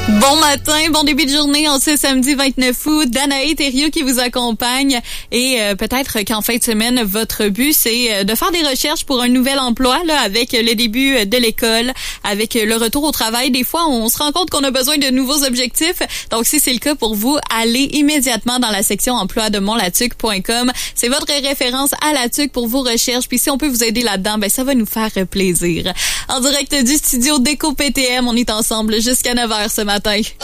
Bon matin, bon début de journée en ce samedi 29 août. Danae Thériault qui vous accompagne et peut-être qu'en fin de semaine, votre but, c'est de faire des recherches pour un nouvel emploi là, avec le début de l'école, avec le retour au travail. Des fois, on se rend compte qu'on a besoin de nouveaux objectifs. Donc, si c'est le cas pour vous, allez immédiatement dans la section emploi de monlatuc.com. C'est votre référence à la TUC pour vos recherches. Puis si on peut vous aider là-dedans, ben ça va nous faire plaisir. En direct du studio d'Éco PTM, on est ensemble jusqu'à 9h ce matin.